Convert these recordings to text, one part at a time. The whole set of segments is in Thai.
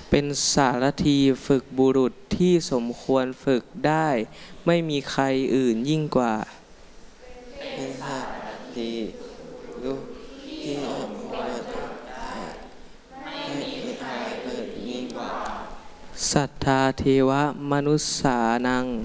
เป็นสารถีฝึกบุรุษที่สมควรฝึกได้ไม่มีใครอื่นยิ่งกว่าเป็นสารถีรู้ที่สมควรฝึกได้ไม่มีใครฝึกยิ่งกว่าสัทธาเทวมนุสสานัง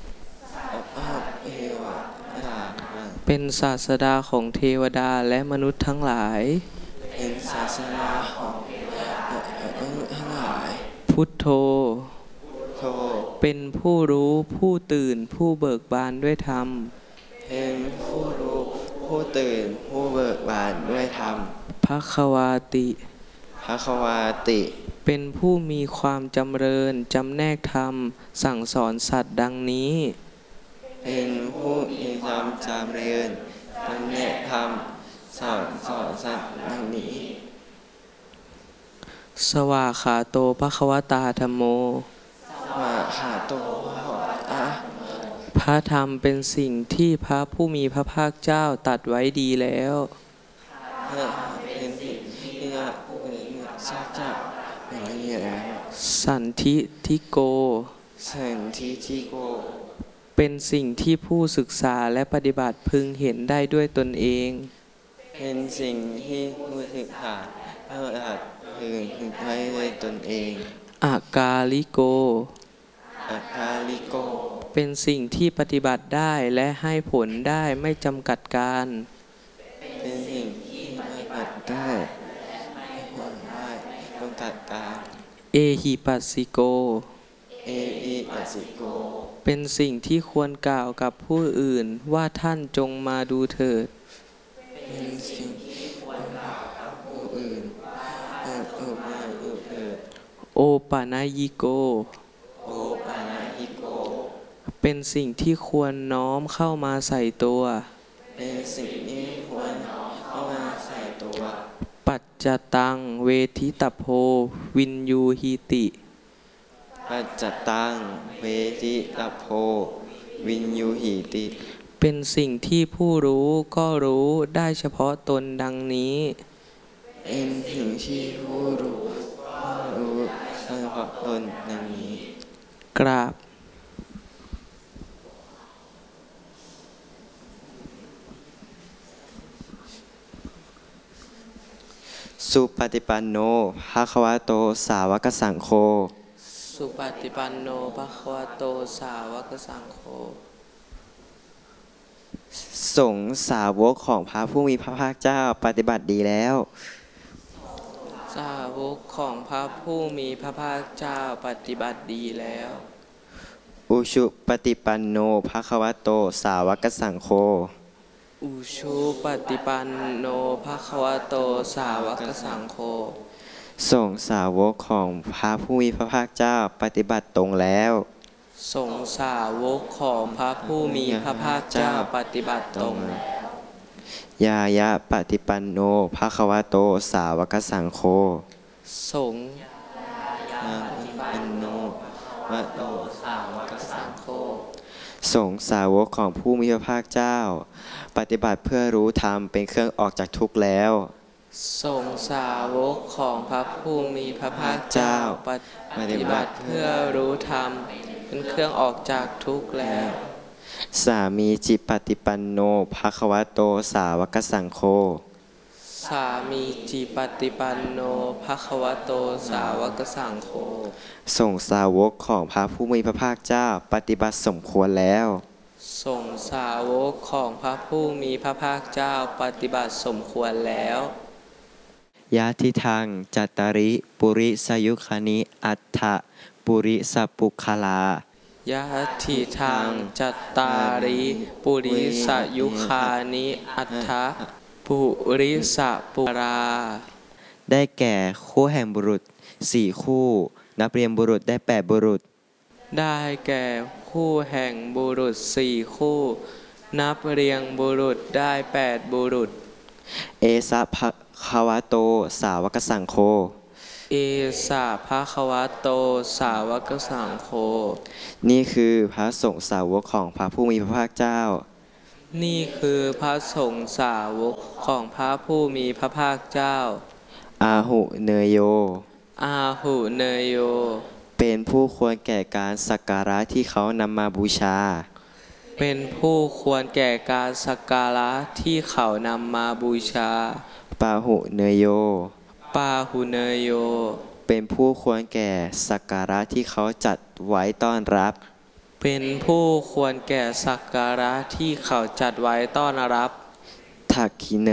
เป็นศาสดาของเทวดาและมนุษย์ทั้งหลายเป็นศาสดาของมนุษย์ทั้งหลายพุทโธเป็นผู้รู้ผู้ตื่นผู้เบิกบานด้วยธรรมเป็นผู้รู้ผู้ตื่นผู้เบิกบานด้วยธรรมภควาติเป็นผู้มีความจำเริญจำแนกธรรมสั่งสอนสัตว์ดังนี้เป็นผู้มีความจำเริญจำแนกธรรมสั่งสอนสัตว์ดังนี้สวากขาโตภควตาธัมโมสวากขาโตภควตาพระธรรมเป็นสิ่งที่พระผู้มีพระภาคเจ้าตรัสไว้ดีแล้วเป็นสิ่งที่พระผู้มีพระภาคเจ้าตรัสไว้ดีแล้วสันทิทิโกเป็นสิ่งที่ผู้ศึกษาและปฏิบัติพึงเห็นได้ด้วยตนเองเป็นสิ่งที่ผู้ศึกษาและปฏิบัติพึงเห็นได้ด้วยตนเองอากาลิโกเป็นสิ่งที่ปฏิบัติได้และให้ผลได้ไม่จำกัดการเป็นสิ่งที่ปฏิบัติได้ให้ผลได้จำกัดการเอหิปัสสิโกเป็นสิ่งที่ควรกล่าวกับผู้อื่นว่าท่านจงมาดูเถิดเป็นสิ่งที่ควรกล่าวกับผู้อื่นว่าจงมาดูเถิดโอปานายิโกเป็นสิ่งที่ควรน้อมเข้ามาใส่ตัวเป็นสิ่งที่ควรน้อมเข้ามาใส่ตัวปัจจตังเวทิตโพวินยูหิติปัจจตังเวทิตโพวินยูหิติเป็นสิ่งที่ผู้รู้ก็รู้ได้เฉพาะตนดังนี้เป็นสิ่งที่ผู้รู้ก็รู้ได้เฉพาะตนดังนี้กราบสุปฏิปันโนภควโตสาวกสังโฆสุปฏิปันโนภควโตสาวกสังโฆสงฆ์สาวกของพระผู้มีพระภาคเจ้าปฏิบัติดีแล้วสาวกของพระผู้มีพระภาคเจ้าปฏิบัติดีแล้วอุชุปฏิปันโนภควโตสาวกสังโฆอุชุปฏิปันโนภควโตสาวกสังโฆสงฆ์สาวกของพระผู้มีพระภาคเจ้าปฏิบัติตรงแล้วสงฆ์สาวกของพระผู้มีพระภาคเจ้าปฏิบัติตรงยายะปฏิปันโนภควโตสาวกสังโฆสงฆ์ปฏิปันโนภควโตสาวกสังโฆสงฆ์สาวกของผู้มีพระภาคเจ้าปฏิบัติเพื่อรู้ธรรมเป็นเครื่องออกจากทุกข์แล้วสงฆ์สาวกของพระผู้มีพระภาคเจ้าปฏิบัติเพื่อรู้ธรรมเป็นเครื่องออกจากทุกข์แล้วสามีจิปฏิปันโนภควโตสาวกสังโฆสามีจิปฏิปันโนภควโตสาวกสังโฆสงฆ์สาวกของพระผู้มีพระภาคเจ้าปฏิบัติสมควรแล้วสงฆ์สาวกของพระผู้มีพระภาคเจ้าปฏิบัติสมควรแล้วยะทิทังจัตตริปุริสยุคณิอัฏฐปุริสปุคลายะทิทังจัตตาริปุริสยุคานิอัฏฐปุริสปุราได้แก่คู่แห่งบุรุษ4คู่นับเรียงบุรุษได้8บุรุษได้แก่คู่แห่งบุรุษ4คู่นับเรียงบุรุษได้8บุรุษเอสะภควโตสาวกสังโฆเอสะภควโตสาวกสังโฆนี่คือพระสงฆ์สาวกของพระผู้มีพระภาคเจ้านี่คือพระสงฆ์สาวกของพระผู้มีพระภาคเจ้าอาหุเนโยอาหุเนยโยเป็นผู้ควรแก่การสักการะที่เขานำมาบูชาเป็นผู้ควรแก่การสักการะที่เขานำมาบูชาปาหุเนยโยปาหุเนยโยเป็นผู้ควรแก่สักการะที่เขาจัดไว้ต้อนรับเป็นผู้ควรแก่สักการะที่เขาจัดไว้ต้อนรับทักขิเน